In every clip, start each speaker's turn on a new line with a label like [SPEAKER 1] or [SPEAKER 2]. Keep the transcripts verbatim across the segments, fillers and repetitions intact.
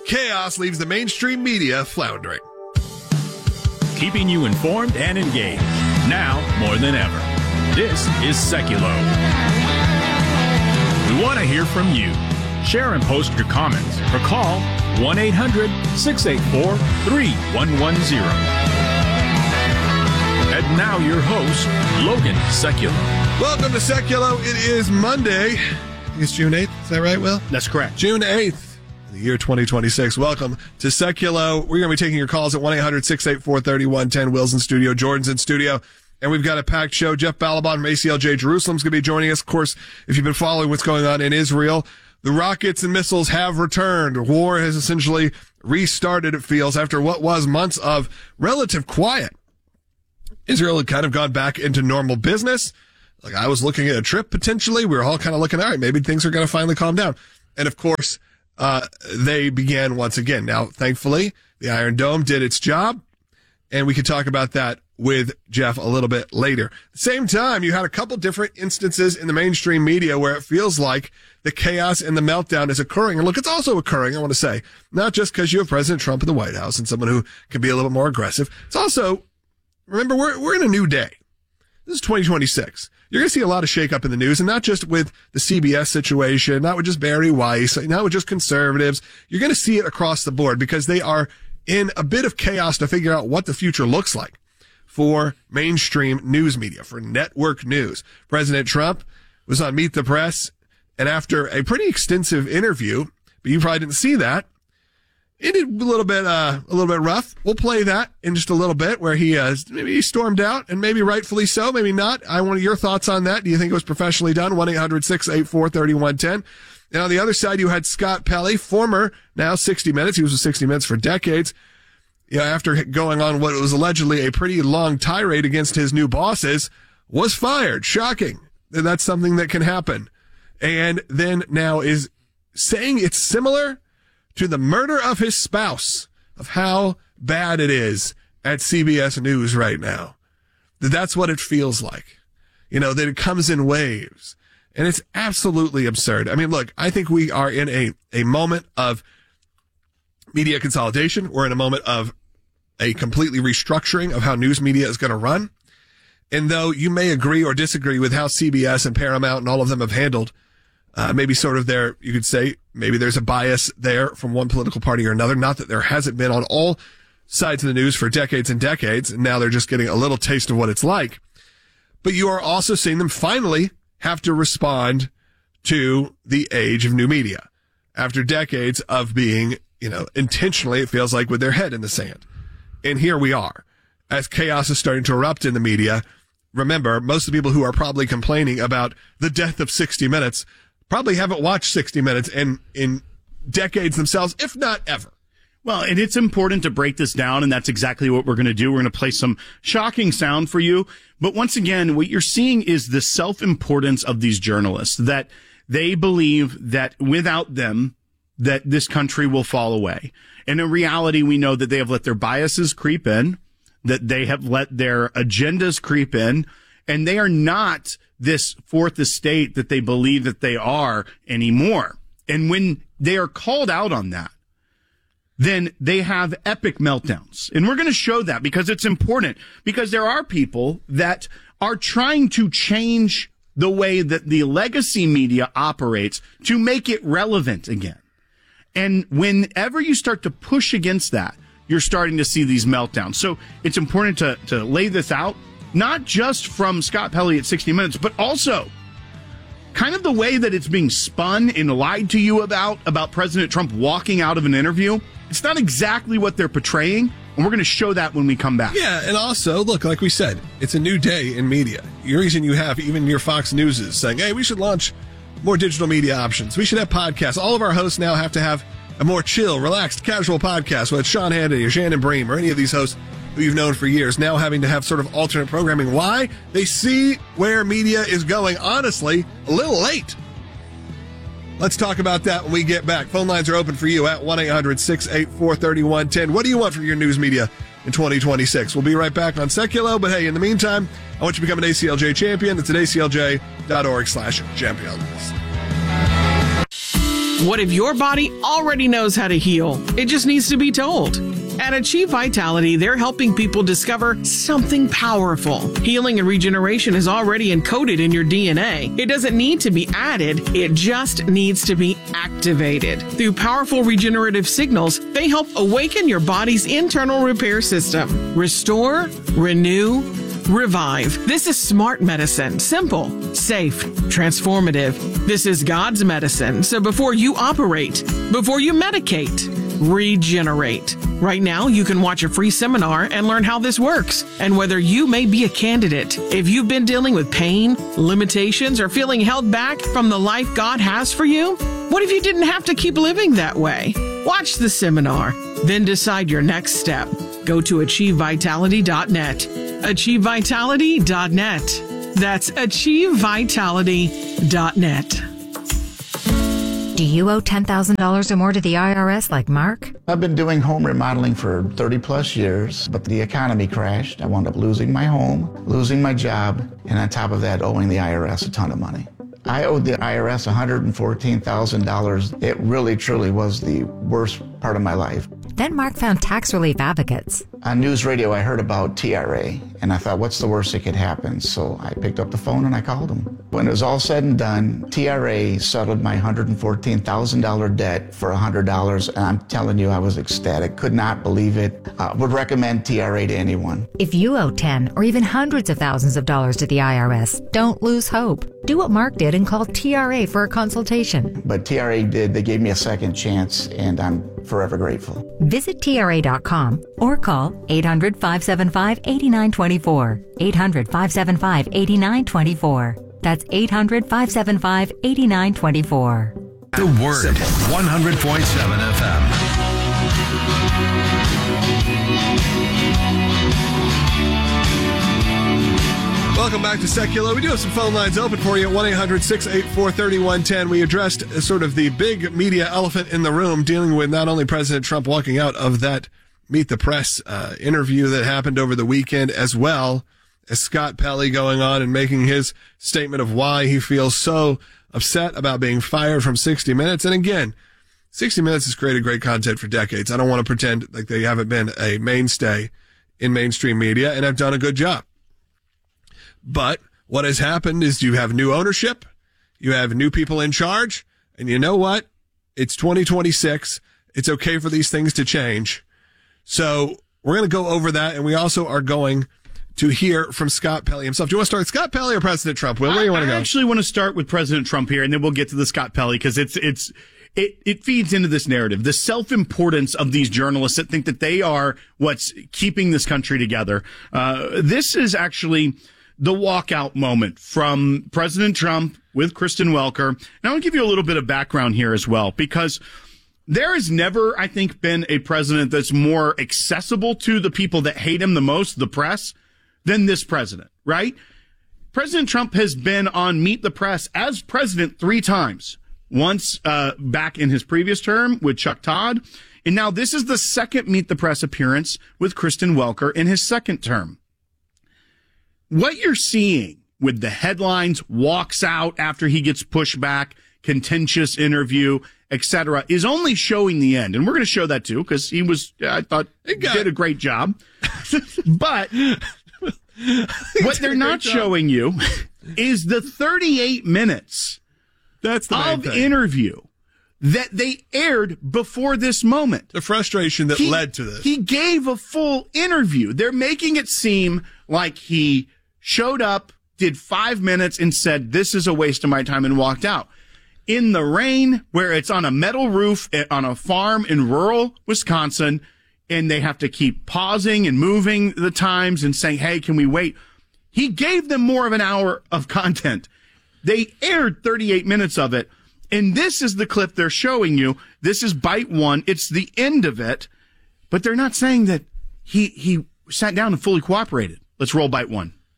[SPEAKER 1] chaos leaves the mainstream media floundering.
[SPEAKER 2] Keeping you informed and engaged, now more than ever. This is Seculo. We want to hear from you. Share and post your comments or call one eight hundred six eight four three one one zero. And now your host, Logan Seculo.
[SPEAKER 1] Welcome to Seculo. It is Monday. I think it's June eighth. Is that right, Will?
[SPEAKER 2] That's correct.
[SPEAKER 1] June eighth, the year twenty twenty-six. Welcome to Seculo. We're going to be taking your calls at one eight hundred six eight four three one one zero. Will's in studio. Jordan's in studio. And we've got a packed show. Jeff Balaban from A C L J Jerusalem's going to be joining us. Of course, if you've been following what's going on in Israel, the rockets and missiles have returned. War has essentially restarted, it feels, after what was months of relative quiet. Israel had kind of gone back into normal business. Like, I was looking at a trip potentially. We were all kind of looking, all right, maybe things are going to finally calm down. And of course, uh, they began once again. Now, thankfully, the Iron Dome did its job, and we could talk about that with Jeff a little bit later. At the same time, you had a couple different instances in the mainstream media where it feels like the chaos and the meltdown is occurring. And look, it's also occurring, I want to say, not just because you have President Trump in the White House and someone who can be a little bit more aggressive. It's also, remember, we're, we're in a new day. This is twenty twenty-six. You're going to see a lot of shakeup in the news, and not just with the C B S situation, not with just Barry Weiss, not with just conservatives. You're going to see it across the board because they are in a bit of chaos to figure out what the future looks like for mainstream news media, for network news. President Trump was on Meet the Press, and after a pretty extensive interview, but you probably didn't see that, it did a little bit, uh, a little bit rough. We'll play that in just a little bit, where he, uh, maybe he stormed out, and maybe rightfully so, maybe not. I want your thoughts on that. Do you think it was professionally done? one eight hundred six eight four three one one zero. And on the other side, you had Scott Pelley, former, now sixty minutes. He was with sixty minutes for decades. You know, after going on what was allegedly a pretty long tirade against his new bosses, was fired. Shocking. That's something that can happen. And then now is saying it's similar to the murder of his spouse, of how bad it is at C B S News right now. That that's what it feels like. You know, that it comes in waves. And it's absolutely absurd. I mean, look, I think we are in a, a moment of media consolidation. We're in a moment of a completely restructuring of how news media is going to run. And though you may agree or disagree with how C B S and Paramount and all of them have handled Uh, maybe sort of their, you could say, maybe there's a bias there from one political party or another. Not that there hasn't been on all sides of the news for decades and decades, and now they're just getting a little taste of what it's like. But you are also seeing them finally have to respond to the age of new media after decades of being, you know, intentionally, it feels like, with their head in the sand. And here we are, as chaos is starting to erupt in the media. Remember, most of the people who are probably complaining about the death of sixty minutes probably haven't watched sixty minutes in, in decades themselves, if not ever.
[SPEAKER 3] Well, and it's important to break this down, and that's exactly what we're going to do. We're going to play some shocking sound for you. But once again, what you're seeing is the self-importance of these journalists, that they believe that without them, that this country will fall away. And in reality, we know that they have let their biases creep in, that they have let their agendas creep in, and they are not this fourth estate that they believe that they are anymore. And when they are called out on that, then they have epic meltdowns. And we're going to show that because it's important, because there are people that are trying to change the way that the legacy media operates to make it relevant again. And whenever you start to push against that, you're starting to see these meltdowns. So it's important to, to lay this out, not just from Scott Pelley at sixty minutes, but also kind of the way that it's being spun and lied to you about, about President Trump walking out of an interview. It's not exactly what they're portraying, and we're going to show that when we come back.
[SPEAKER 1] Yeah, and also, look, like we said, it's a new day in media. The reason you have even your Fox News is saying, hey, we should launch more digital media options. We should have podcasts. All of our hosts now have to have a more chill, relaxed, casual podcast, whether it's Sean Hannity or Shannon Bream or any of these hosts who you've known for years, now having to have sort of alternate programming. Why? They see where media is going, honestly, a little late. Let's talk about that when we get back. Phone lines are open for you at one eight hundred six eight four three one one zero. What do you want from your news media in twenty twenty-six? We'll be right back on Seculo, but hey, in the meantime, I want you to become an A C L J champion. It's at A C L J dot org slash champions.
[SPEAKER 4] What if your body already knows how to heal? It just needs to be told. At Achieve Vitality, they're helping people discover something powerful. Healing and regeneration is already encoded in your D N A. It doesn't need to be added, it just needs to be activated. Through powerful regenerative signals, they help awaken your body's internal repair system. Restore, renew, revive. This is smart medicine. Simple, safe, transformative. This is God's medicine. So before you operate, before you medicate, regenerate. Right now, you can watch a free seminar and learn how this works and whether you may be a candidate. If you've been dealing with pain, limitations, or feeling held back from the life God has for you, what if you didn't have to keep living that way? Watch the seminar, then decide your next step. Go to achieve vitality dot net. achieve vitality dot net. That's achieve vitality dot net.
[SPEAKER 5] Do you owe ten thousand dollars or more to the I R S like Mark?
[SPEAKER 6] I've been doing home remodeling for thirty plus years, but the economy crashed. I wound up losing my home, losing my job, and on top of that, owing the I R S a ton of money. I owed the I R S one hundred fourteen thousand dollars. It really, truly was the worst part of my life.
[SPEAKER 5] Then Mark found Tax Relief Advocates.
[SPEAKER 6] On news radio, I heard about T R A, and I thought, what's the worst that could happen? So I picked up the phone and I called them. When it was all said and done, T R A settled my one hundred fourteen thousand dollars debt for one hundred dollars, and I'm telling you, I was ecstatic. Could not believe it. Uh, would recommend T R A to anyone.
[SPEAKER 5] If you owe ten or even hundreds of thousands of dollars to the I R S, don't lose hope. Do what Mark did and call T R A for a consultation.
[SPEAKER 6] But T R A did. They gave me a second chance, and I'm forever grateful.
[SPEAKER 5] Visit T R A dot com or call eight hundred, five seven five, eight nine two four. eight hundred, five seven five, eight nine two four. That's eight hundred, five seven five, eight nine two four.
[SPEAKER 7] The Word, one hundred point seven F M.
[SPEAKER 1] Welcome back to Secular. We do have some phone lines open for you at one eight hundred, six eight four, three one one zero. We addressed uh, sort of the big media elephant in the room, dealing with not only President Trump walking out of that Meet the Press uh, interview that happened over the weekend, as well as Scott Pelley going on and making his statement of why he feels so upset about being fired from sixty minutes. And again, sixty minutes has created great content for decades. I don't want to pretend like they haven't been a mainstay in mainstream media and have done a good job. But what has happened is you have new ownership, you have new people in charge, and you know what? It's twenty twenty-six. It's okay for these things to change. So we're going to go over that, and we also are going to hear from Scott Pelley himself. Do you want to start with Scott Pelley or President Trump? Will, where do you want to go?
[SPEAKER 3] I actually want to start with President Trump here, and then we'll get to the Scott Pelley, because it's it's it it feeds into this narrative, the self-importance of these journalists that think that they are what's keeping this country together. Uh, this is actually the walkout moment from President Trump with Kristen Welker. And I want to give you a little bit of background here as well, because there has never, I think, been a president that's more accessible to the people that hate him the most, the press, than this president, right? President Trump has been on Meet the Press as president three times. Once uh, back in his previous term with Chuck Todd, and now this is the second Meet the Press appearance with Kristen Welker in his second term. What you're seeing with the headlines, walks out after he gets pushed back, contentious interview, et cetera, is only showing the end. And we're going to show that too, because he was, I thought, did a great job. But what they're not showing you is the thirty-eight minutes
[SPEAKER 1] That's the
[SPEAKER 3] of
[SPEAKER 1] main thing.
[SPEAKER 3] interview that they aired before this moment.
[SPEAKER 1] The frustration that
[SPEAKER 3] He-
[SPEAKER 1] led to this.
[SPEAKER 3] He gave a full interview. They're making it seem like he showed up, did five minutes, and said, this is a waste of my time, and walked out. In the rain, where it's on a metal roof on a farm in rural Wisconsin, and they have to keep pausing and moving the times and saying, hey, can we wait? He gave them more of an hour of content. They aired thirty-eight minutes of it. And this is the clip they're showing you. This is bite one. It's the end of it. But they're not saying that he he sat down and fully cooperated. Let's roll bite one.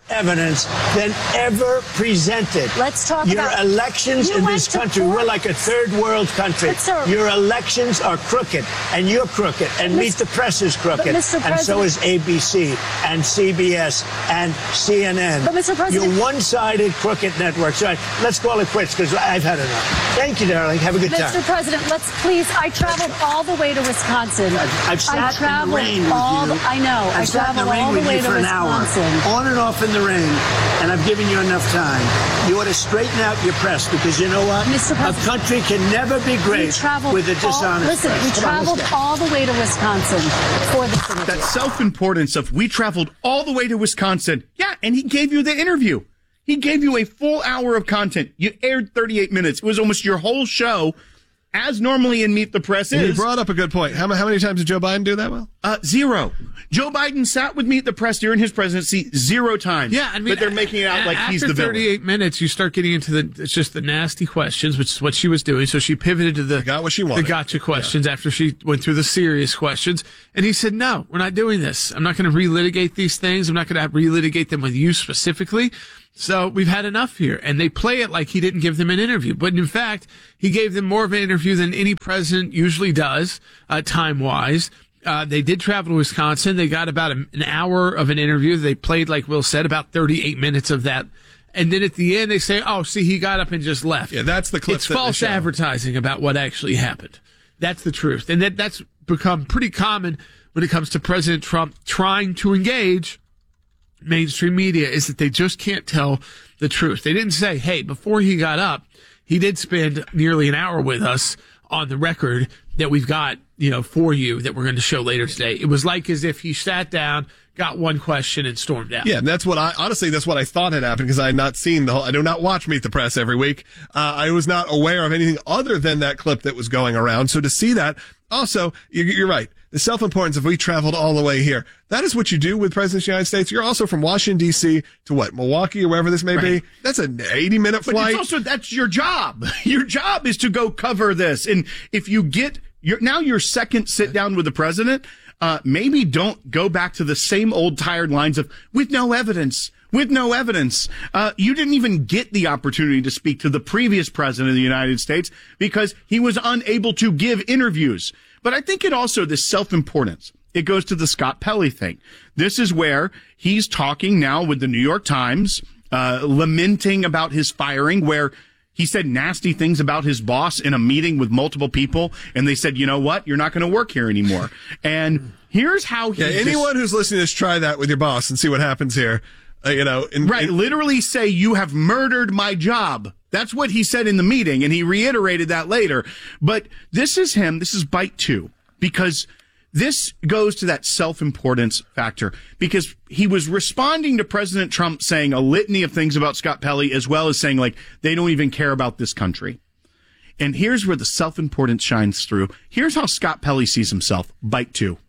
[SPEAKER 8] evidence than ever presented.
[SPEAKER 9] Let's talk
[SPEAKER 8] Your
[SPEAKER 9] about
[SPEAKER 8] elections
[SPEAKER 9] you
[SPEAKER 8] in
[SPEAKER 9] went
[SPEAKER 8] this
[SPEAKER 9] to
[SPEAKER 8] country,
[SPEAKER 9] court.
[SPEAKER 8] we're like a third world country.
[SPEAKER 9] But, sir,
[SPEAKER 8] Your elections are crooked, and you're crooked, and Meet the Press is crooked,
[SPEAKER 9] Mister
[SPEAKER 8] and so
[SPEAKER 9] President-
[SPEAKER 8] is A B C, and C B S, and C N N.
[SPEAKER 9] But, Mister President-
[SPEAKER 8] You're one-sided crooked network. So let's call it quits, because I've had enough. Thank you, darling. Have a good
[SPEAKER 9] Mister
[SPEAKER 8] time.
[SPEAKER 9] President, let's please. I traveled all the way to Wisconsin.
[SPEAKER 8] I've, I've sat
[SPEAKER 9] I
[SPEAKER 8] in the
[SPEAKER 9] traveled
[SPEAKER 8] rain with
[SPEAKER 9] all
[SPEAKER 8] you.
[SPEAKER 9] the, I know.
[SPEAKER 8] I've
[SPEAKER 9] I
[SPEAKER 8] sat in
[SPEAKER 9] traveled
[SPEAKER 8] the rain
[SPEAKER 9] all the
[SPEAKER 8] with
[SPEAKER 9] way
[SPEAKER 8] you
[SPEAKER 9] to
[SPEAKER 8] for an
[SPEAKER 9] Wisconsin.
[SPEAKER 8] hour, on and off in the rain, and I've given you enough time. You ought to straighten out your press, because you know what?
[SPEAKER 9] Mister
[SPEAKER 8] A
[SPEAKER 9] President,
[SPEAKER 8] country can never be
[SPEAKER 9] We
[SPEAKER 8] great
[SPEAKER 9] traveled
[SPEAKER 8] with a
[SPEAKER 9] all,
[SPEAKER 8] dishonest
[SPEAKER 9] listen,
[SPEAKER 8] press.
[SPEAKER 9] we
[SPEAKER 8] Come on, let's
[SPEAKER 9] traveled
[SPEAKER 8] go.
[SPEAKER 9] all the way to Wisconsin for this interview.
[SPEAKER 3] That self-importance of we traveled all the way to Wisconsin. Yeah, and he gave you the interview. He gave you a full hour of content. You aired thirty-eight minutes. It was almost your whole show, as normally in Meet the Press
[SPEAKER 1] And
[SPEAKER 3] is.
[SPEAKER 1] you brought up a good point. How, how many times did Joe Biden do that well?
[SPEAKER 3] Uh, zero. Joe Biden sat with Meet the Press during his presidency zero times.
[SPEAKER 10] Yeah, I mean,
[SPEAKER 3] but they're making it out like
[SPEAKER 10] after
[SPEAKER 3] he's the villain.
[SPEAKER 10] thirty-eight minutes, you start getting into the it's just the nasty questions, which is what she was doing. So she pivoted to the
[SPEAKER 1] got what she wanted.
[SPEAKER 10] the gotcha questions yeah. after she went through the serious questions. And he said, "No, we're not doing this. I'm not going to relitigate these things. I'm not going to relitigate them with you specifically." So we've had enough here. And they play it like he didn't give them an interview. But in fact, he gave them more of an interview than any president usually does, uh, time-wise. Uh, they did travel to Wisconsin. They got about a, an hour of an interview. They played, like Will said, about thirty-eight minutes of that. And then at the end, they say, oh, see, he got up and just left.
[SPEAKER 1] Yeah, that's the clip.
[SPEAKER 10] It's false advertising about what actually happened. That's the truth. And that, that's become pretty common when it comes to President Trump trying to engage mainstream media, is that they just can't tell the truth. They didn't say, hey, before he got up, he did spend nearly an hour with us on the record that we've got, you know, for you that we're going to show later today. It was like as if he sat down, got one question, and stormed out.
[SPEAKER 1] Yeah, and that's what I, honestly, that's what I thought had happened, because I had not seen the whole, I do not watch Meet the Press every week. Uh, I was not aware of anything other than that clip that was going around. So to see that, also, you're right. The self-importance of we traveled all the way here. That is what you do with presidents of the United States. You're also from Washington, D C to what, Milwaukee or wherever this may
[SPEAKER 3] right.
[SPEAKER 1] be. That's an eighty minute flight.
[SPEAKER 3] But it's also, that's your job. Your job is to go cover this. And if you get your, now your second sit down with the president, uh, maybe don't go back to the same old tired lines of with no evidence. With no evidence. Uh, you didn't even get the opportunity to speak to the previous president of the United States because he was unable to give interviews. But I think it also, this self-importance, it goes to the Scott Pelley thing. This is where he's talking now with the New York Times, uh, lamenting about his firing, where he said nasty things about his boss in a meeting with multiple people, and they said, you know what, you're not going to work here anymore. And here's how he...
[SPEAKER 1] Yeah, anyone just, who's listening to this, try that with your boss and see what happens here. Uh, you know, in,
[SPEAKER 3] right,
[SPEAKER 1] in,
[SPEAKER 3] literally say, you have murdered my job. That's what he said in the meeting, and he reiterated that later. But this is him. This is bite two, because this goes to that self-importance factor, because he was responding to President Trump saying a litany of things about Scott Pelley, as well as saying, like, they don't even care about this country. And here's where the self-importance shines through. Here's how Scott Pelley sees himself. Bite two.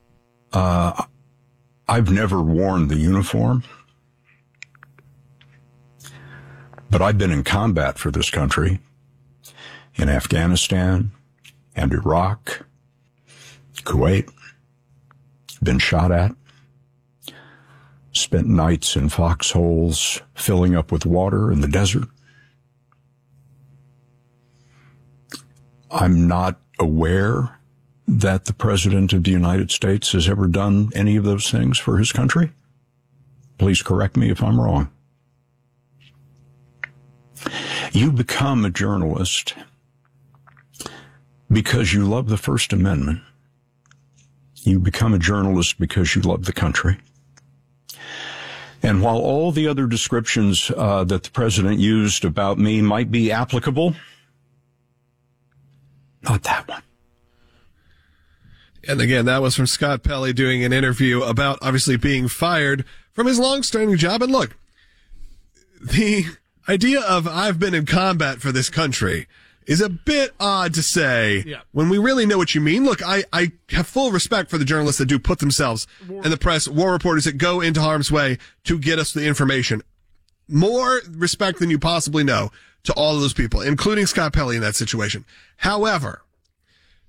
[SPEAKER 11] Uh, I've never worn the uniform, but I've been in combat for this country in Afghanistan and Iraq, Kuwait, been shot at, spent nights in foxholes filling up with water in the desert. I'm not aware that the President of the United States has ever done any of those things for his country. Please correct me if I'm wrong. You become a journalist because you love the First Amendment. You become a journalist because you love the country. And while all the other descriptions uh, that the president used about me might be applicable, not that one.
[SPEAKER 1] And again, that was from Scott Pelley doing an interview about obviously being fired from his long-standing job. And look, the idea of I've been in combat for this country is a bit odd to say yeah. when we really know what you mean. Look, I, I have full respect for the journalists that do put themselves in the press, war reporters that go into harm's way to get us the information. More respect than you possibly know to all of those people, including Scott Pelley in that situation. However,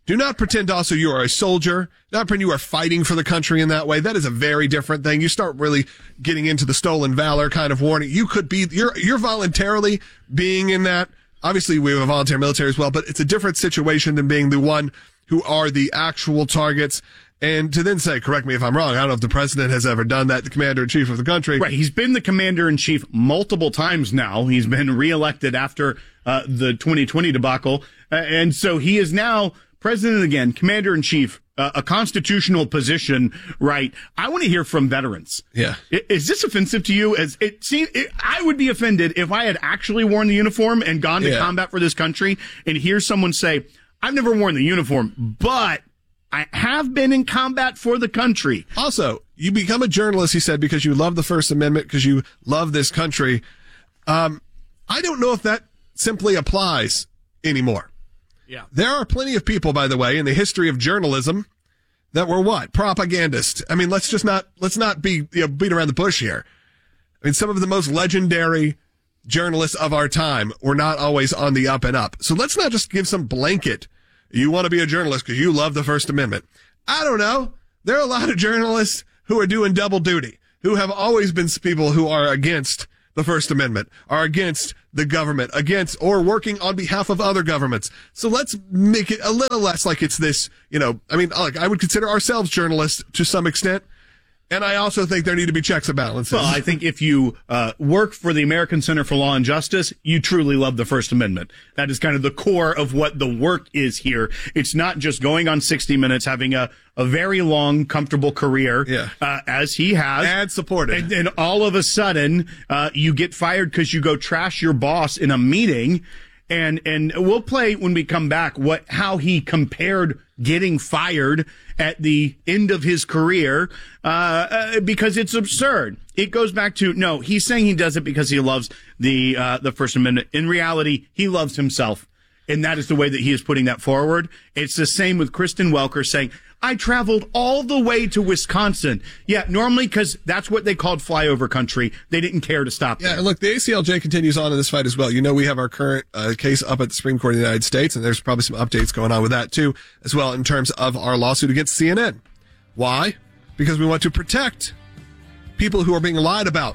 [SPEAKER 1] Do not pretend also you are a soldier. Not pretend you are fighting for the country in that way. That is a very different thing. You start really getting into the stolen valor kind of warning. You could be, you're, you're voluntarily being in that. Obviously, we have a volunteer military as well, but it's a different situation than being the one who are the actual targets. And to then say, correct me if I'm wrong, I don't know if the president has ever done that, the commander-in-chief of the country.
[SPEAKER 3] Right. He's been the commander-in-chief multiple times now. He's been reelected after uh, the twenty twenty debacle. Uh, and so he is now president again, commander-in-chief, uh, a constitutional position, right? I want to hear from veterans.
[SPEAKER 1] Yeah.
[SPEAKER 3] Is this offensive to you? As it seems, it, I would be offended if I had actually worn the uniform and gone to
[SPEAKER 1] yeah.
[SPEAKER 3] combat for this country and hear someone say, I've never worn the uniform, but I have been in combat for the country.
[SPEAKER 1] Also, you become a journalist, he said, because you love the First Amendment, because you love this country. Um, I don't know if that simply applies anymore.
[SPEAKER 10] Yeah.
[SPEAKER 1] There are plenty of people, by the way, in the history of journalism that were what? Propagandists. I mean, let's just not, let's not be, you know, beat around the bush here. I mean, some of the most legendary journalists of our time were not always on the up and up. So let's not just give some blanket, you want to be a journalist because you love the First Amendment. I don't know. There are a lot of journalists who are doing double duty, who have always been people who are against the First Amendment, are against the government, against or working on behalf of other governments. So let's make it a little less like it's this, you know, I mean, like I would consider ourselves journalists to some extent. And I also think there need to be checks and balances.
[SPEAKER 3] Well, I think if you uh, work for the American Center for Law and Justice, you truly love the First Amendment. That is kind of the core of what the work is here. It's not just going on sixty minutes, having a, a very long, comfortable career,
[SPEAKER 1] yeah.
[SPEAKER 3] uh, as he has.
[SPEAKER 1] And supported.
[SPEAKER 3] And, and all of a sudden, uh, you get fired because you go trash your boss in a meeting. And, and we'll play when we come back what, how he compared getting fired at the end of his career, uh, uh, because it's absurd. It goes back to, no, he's saying he does it because he loves the, uh, the First Amendment. In reality, he loves himself. And that is the way that he is putting that forward. It's the same with Kristen Welker saying, I traveled all the way to Wisconsin. Yeah, normally because that's what they called flyover country. They didn't care to stop
[SPEAKER 1] Yeah,
[SPEAKER 3] there.
[SPEAKER 1] and look, the A C L J continues on in this fight as well. You know, we have our current uh, case up at the Supreme Court of the United States, and there's probably some updates going on with that too, as well, in terms of our lawsuit against C N N. Why? Because we want to protect people who are being lied about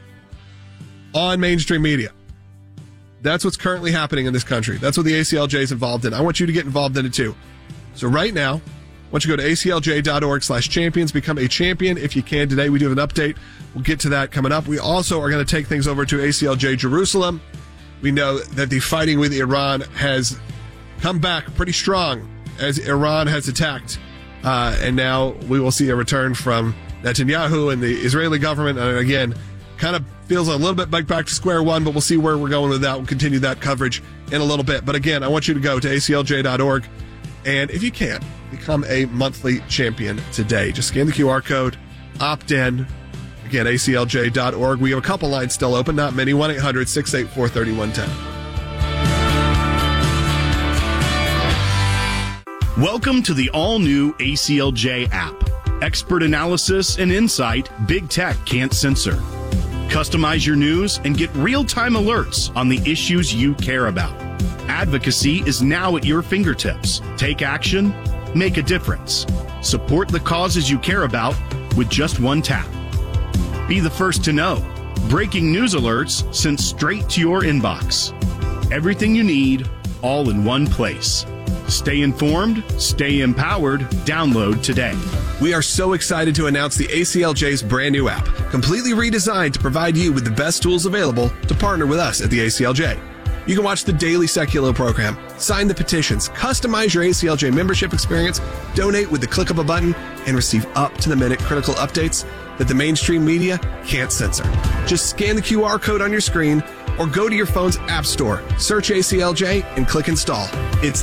[SPEAKER 1] on mainstream media. That's what's currently happening in this country. That's what the A C L J is involved in. I want you to get involved in it too. So right now, once you go to A C L J dot org slash champions, become a champion if you can today. We do have an update. We'll get to that coming up. We also are going to take things over to A C L J Jerusalem. We know that the fighting with Iran has come back pretty strong as Iran has attacked. Uh, and now we will see a return from Netanyahu and the Israeli government. And again, kind of feels a little bit like back to square one, but we'll see where we're going with that. We'll continue that coverage in a little bit. But again, I want you to go to A C L J dot org. And if you can, become a monthly champion today. Just scan the Q R code, opt in. Again, A C L J dot org. We have a couple lines still open, not many. one eight hundred six eight four three one one zero.
[SPEAKER 3] Welcome to the all-new A C L J app. Expert analysis and insight big tech can't censor. Customize your news and get real-time alerts on the issues you care about. Advocacy is now at your fingertips. Take action, make a difference. Support the causes you care about with just one tap. Be the first to know. Breaking news alerts sent straight to your inbox. Everything you need, all in one place. Stay informed, stay empowered. Download today.
[SPEAKER 1] We are so excited to announce the A C L J's brand new app, completely redesigned to provide you with the best tools available to partner with us at the A C L J. You can watch the daily Seculo program, sign the petitions, customize your A C L J membership experience, donate with the click of a button, and receive up-to-the-minute critical updates that the mainstream media can't censor. Just scan the Q R code on your screen or go to your phone's app store, search A C L J, and click install. It's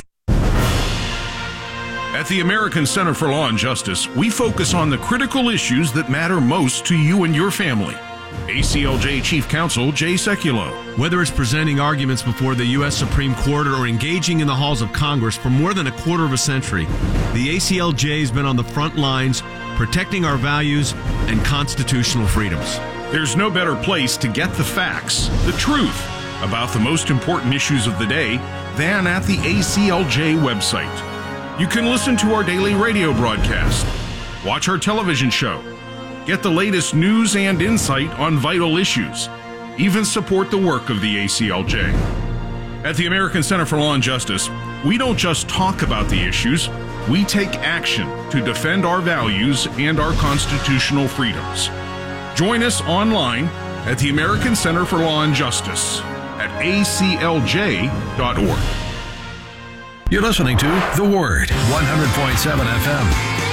[SPEAKER 12] At the American Center for Law and Justice, we focus on the critical issues that matter most to you and your family. A C L J Chief Counsel Jay Sekulow.
[SPEAKER 13] Whether it's presenting arguments before the U S Supreme Court or engaging in the halls of Congress for more than a quarter of a century, the A C L J has been on the front lines protecting our values and constitutional freedoms.
[SPEAKER 12] There's no better place to get the facts, the truth, about the most important issues of the day than at the A C L J website. You can listen to our daily radio broadcast, watch our television show, get the latest news and insight on vital issues, even support the work of the A C L J. At the American Center for Law and Justice, we don't just talk about the issues, we take action to defend our values and our constitutional freedoms. Join us online at the American Center for Law and Justice at A C L J dot org.
[SPEAKER 7] You're listening to The Word, one hundred point seven F M.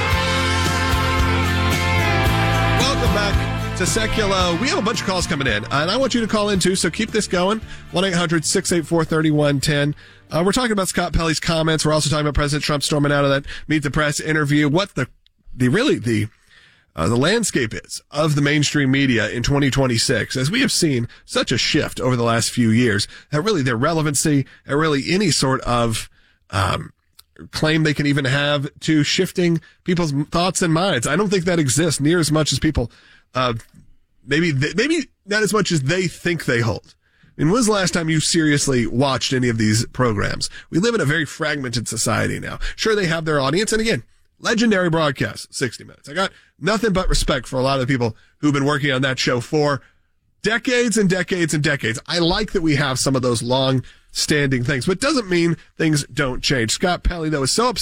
[SPEAKER 1] Welcome back to Secular. We have a bunch of calls coming in, and I want you to call in too, so keep this going. one eight hundred six eight four three one one zero. Uh, we're talking about Scott Pelley's comments. We're also talking about President Trump storming out of that Meet the Press interview. What the, the really, the, uh, the landscape is of the mainstream media in twenty twenty-six, as we have seen such a shift over the last few years, that really their relevancy, and really any sort of Um, claim they can even have to shifting people's thoughts and minds. I don't think that exists near as much as people, uh, maybe, they, maybe not as much as they think they hold. I mean, when was the last time you seriously watched any of these programs? We live in a very fragmented society now. Sure, they have their audience. And again, legendary broadcast, sixty minutes. I got nothing but respect for a lot of the people who've been working on that show for decades and decades and decades. I like that we have some of those long standing things, but it doesn't mean things don't change. Scott Pelley, though, is so upset